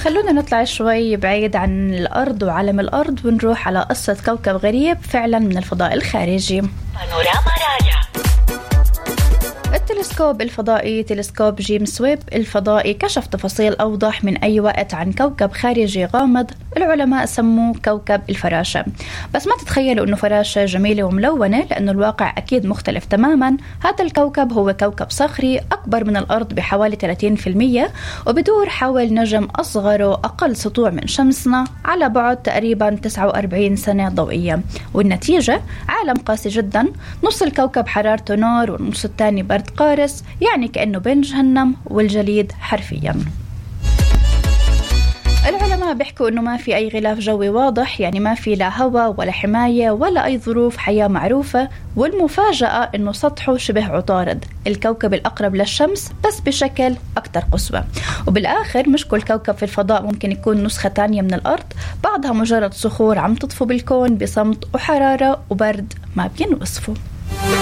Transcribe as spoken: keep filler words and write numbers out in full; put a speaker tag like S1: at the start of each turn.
S1: خلونا نطلع شوي بعيد عن الأرض وعالم الأرض ونروح على قصة كوكب غريب فعلا من الفضاء الخارجي. بانوراما رايا. التلسكوب الفضائي تلسكوب جيمس ويب الفضائي كشف تفاصيل أوضح من أي وقت عن كوكب خارجي غامض العلماء سموه كوكب الفراشة. بس ما تتخيلوا أنه فراشة جميلة وملونة، لأنه الواقع أكيد مختلف تماما. هذا الكوكب هو كوكب صخري أكبر من الأرض بحوالي ثلاثين بالمئة، وبدور حول نجم أصغر وأقل سطوع من شمسنا على بعد تقريبا تسعة وأربعين سنة ضوئية. والنتيجة عالم قاسي جدا، نص الكوكب حرارته نار والنص الثاني برد قارس، يعني كأنه بين جهنم والجليد حرفيا. العلماء بيحكوا إنه ما في أي غلاف جوي واضح، يعني ما في لا هواء ولا حماية ولا أي ظروف حياة معروفة. والمفاجأة إنه سطحه شبه عطارد، الكوكب الأقرب للشمس بس بشكل أكثر قسوة. وبالآخر مش كل كوكب في الفضاء ممكن يكون نسخة تانية من الأرض، بعضها مجرد صخور عم تطفو بالكون بصمت وحرارة وبرد ما بينوصفوا.